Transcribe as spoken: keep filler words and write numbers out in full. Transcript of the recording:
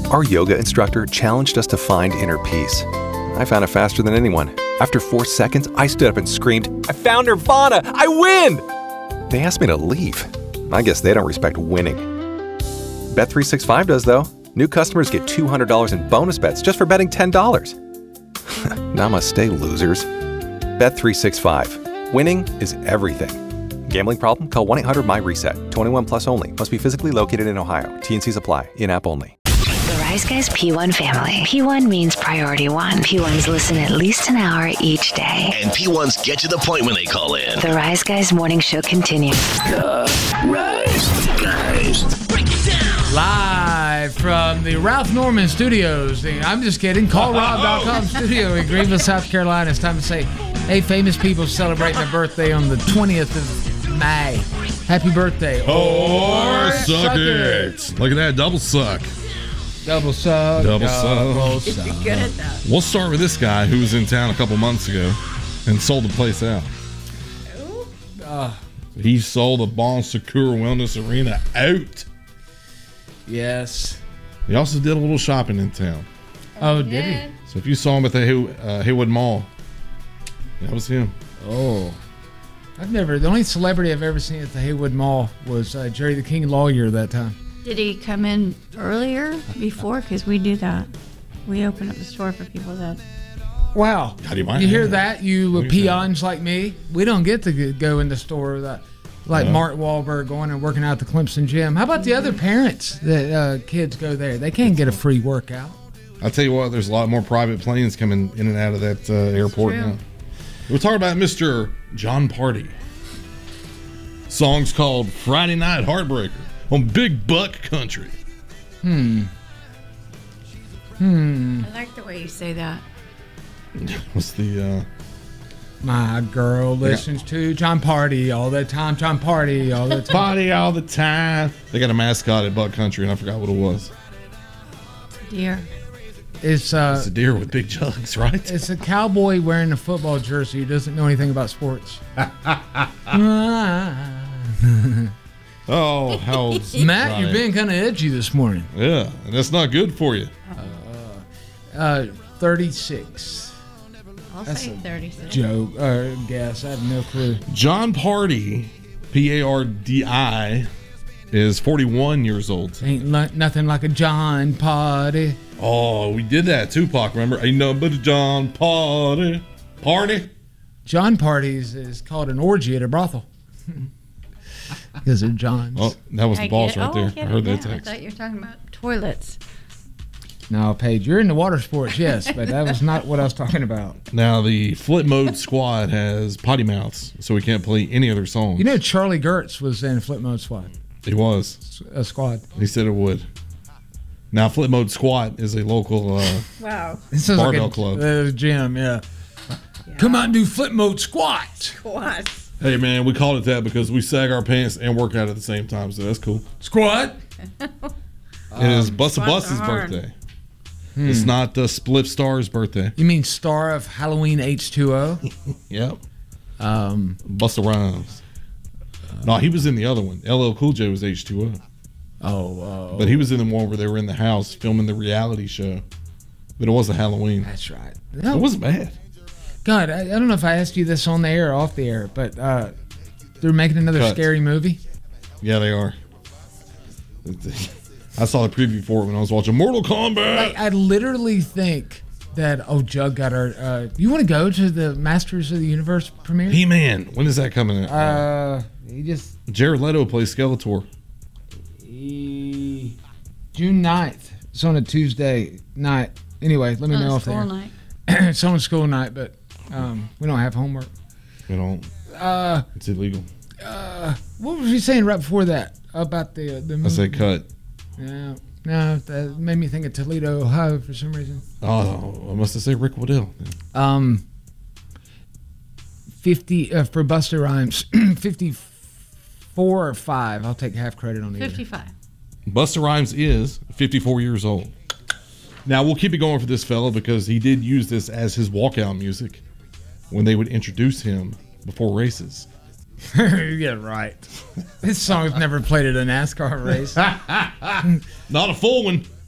Our yoga instructor challenged us to find inner peace. I found it faster than anyone. After four seconds, I stood up and screamed, "I found Nirvana! I win!" They asked me to leave. I guess they don't respect winning. Bet three sixty-five does, though. New customers get two hundred dollars in bonus bets just for betting ten dollars. Namaste, losers. Bet three sixty-five. Winning is everything. Gambling problem? Call one eight hundred my reset. twenty-one plus only. Must be physically located in Ohio. T N Cs apply. In-app only. The Rise Guys P one family. P one means priority one. P ones listen at least an hour each day. And P ones get to the point when they call in. The Rise Guys morning show continues. The Rise Guys. Break it down. Live from the Ralph Norman Studios. The, I'm just kidding. Call rob dot com studio in Greenville, South Carolina. It's time to say, hey, famous people celebrating their birthday on the twentieth of May. Happy birthday. Or, or suck it. it. Look at that. Double suck. Double suck. Double, double suck. suck. You're good at that. We'll start with this guy who was in town a couple months ago and sold the place out. Uh, he sold the Bon Secours Wellness Arena out. Yes. He also did a little shopping in town. Oh, did he? So if you saw him at the Hay- uh, Haywood Mall, that was him. Oh. I've never, the only celebrity I've ever seen at the Haywood Mall was uh, Jerry the King Lawyer that time. Did he come in earlier before? Because we do that. We open up the store for people that. Wow. How do you mind? You hear that, you What are you peons like me? We don't get to go in the store that, like Yeah. Mark Wahlberg going and working out at the Clemson gym. How about the other parents that uh, kids go there? They can't get a free workout. I'll tell you what, there's a lot more private planes coming in and out of that uh, airport true. now. We're talking about Mister John Party. Song's called Friday Night Heartbreaker on Big Buck Country. Hmm. Hmm. I like the way you say that. What's the, uh... My girl listens to John Party all the time. John Party all the time. Party all the time. They got a mascot at Buck Country, and I forgot what it was. Dear. It's, uh, It's a deer with big jugs, right? it's a cowboy wearing a football jersey who doesn't know anything about sports. Oh, how Matt, right. you're being kind of edgy this morning. Yeah, and that's not good for you. Uh, thirty-six. I'll That's say a thirty-six. Joke, uh, guess. I have no clue. John Party, P A R D I, is forty-one years old. Ain't li- nothing like a John Party. Oh, we did that, Tupac, remember? Ain't nothing but a John Party. Party? John Parties is called an orgy at a brothel. Because they're Johns. Oh, that was the I boss get- right oh, there. I I, get heard it that now. I text. thought you were talking about toilets. No, Paige, you're into water sports, yes, but that was not what I was talking about. Now, the Flip Mode Squad has potty mouths, so we can't play any other songs. You know, Charlie Gertz was in Flip Mode Squad. He was. A squad. He said it would. Now, Flip Mode Squat is a local uh, Wow. This is barbell like a, club. Uh, gym, yeah. Come out and do Flip Mode Squat. Squat. Hey, man, we called it that because we sag our pants and work out at the same time, so that's cool. Squat. It is Busta Squats are Bust's hard. birthday. It's not uh, Spliff Star's birthday. You mean star of Halloween H two O? Yep. Um, Busta Rhymes. No, he was in the other one. L L Cool J was H two O. oh, uh, But he was in the one where they were in the house filming the reality show. But it wasn't Halloween. that's right. It No, wasn't bad. God, I, I don't know if I asked you this on the air or off the air, but uh, they're making another Cut. scary movie. Yeah, they are. I saw the preview for it when I was watching Mortal Kombat. Like, I literally think that, oh, Jug got our, uh, you want to go to the Masters of the Universe premiere? He-Man. When is that coming out? Uh, he just, Jared Leto plays Skeletor. he, June ninth. It's on a Tuesday night. Anyway, let me On know a if school they're. night. It's on a school night, but um, we don't have homework. You know, Uh, it's illegal. uh, what was he saying right before that about the uh, the movie? I said cut. Yeah, no, that made me think of Toledo, Ohio for some reason. Oh, I must have said Rick Waddell. Um, fifty uh, for Busta Rhymes, fifty-four or five. I'll take half credit on either. fifty-five. Busta Rhymes is fifty-four years old. Now, we'll keep it going for this fella because he did use this as his walkout music when they would introduce him before races. Yeah, right. This song's never played at a NASCAR race. Not a full one.